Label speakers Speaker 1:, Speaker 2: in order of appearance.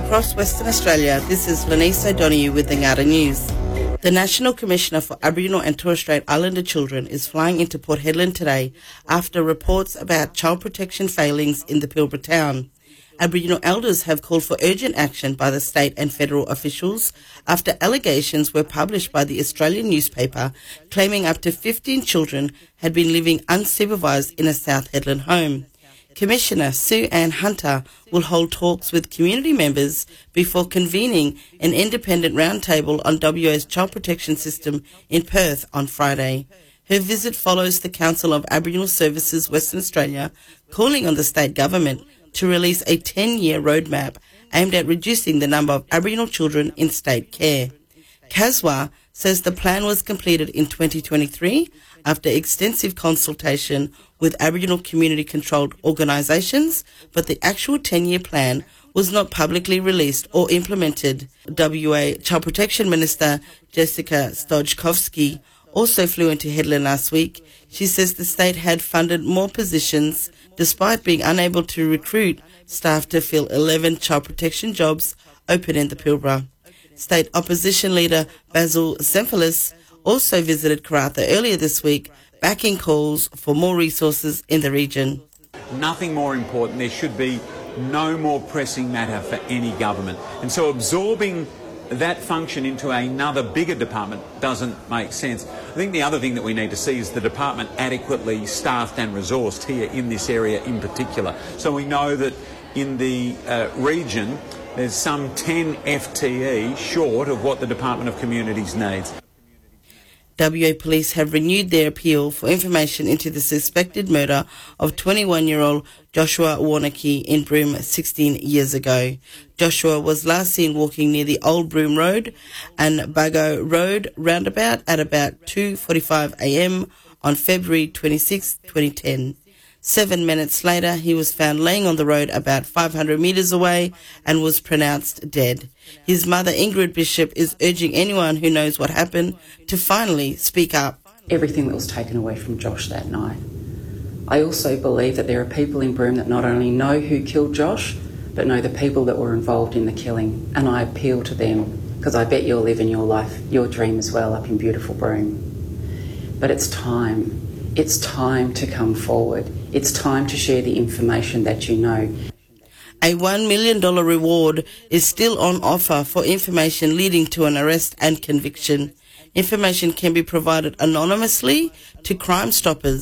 Speaker 1: across Western Australia, this is Lanice O'Donoghue with the Ngata News. The National Commissioner for Aboriginal and Torres Strait Islander Children is flying into Port Hedland today after reports about child protection failings in the Pilbara town. Aboriginal elders have called for urgent action by the state and federal officials after allegations were published by the Australian newspaper claiming up to 15 children had been living unsupervised in a South Hedland home. Commissioner Sue Ann Hunter will hold talks with community members before convening an independent roundtable on WA's child protection system in Perth on Friday. Her visit follows the Council of Aboriginal Services Western Australia calling on the state government to release a 10-year roadmap aimed at reducing the number of Aboriginal children in state care. Caswa says the plan was completed in 2023 after extensive consultation with Aboriginal community-controlled organisations, but the actual 10-year plan was not publicly released or implemented. WA Child Protection Minister Jessica Stojkovski also flew into Hedland last week. She says the state had funded more positions despite being unable to recruit staff to fill 11 child protection jobs open in the Pilbara. State Opposition Leader Basil Semphilis also visited Karratha earlier this week, backing calls for more resources in the region.
Speaker 2: Nothing more important. There should be no more pressing matter for any government. And so absorbing that function into another bigger department doesn't make sense. I think the other thing that we need to see is the department adequately staffed and resourced here in this area in particular. So we know that in the region there's some 10 FTE short of what the Department of Communities needs.
Speaker 1: WA Police have renewed their appeal for information into the suspected murder of 21-year-old Joshua Warneke in Broome 16 years ago. Joshua was last seen walking near the Old Broome Road and Bago Road roundabout at about 2:45 a.m. on February 26, 2010. 7 minutes later, he was found laying on the road about 500 metres away and was pronounced dead. His mother, Ingrid Bishop, is urging anyone who knows what happened to finally speak up.
Speaker 3: Everything that was taken away from Josh that night. I also believe that there are people in Broome that not only know who killed Josh, but know the people that were involved in the killing. And I appeal to them, because I bet you're living your life, your dream as well, up in beautiful Broome. But it's time. It's time to come forward. It's time to share the information that you know.
Speaker 1: A $1 million reward is still on offer for information leading to an arrest and conviction. Information can be provided anonymously to Crime Stoppers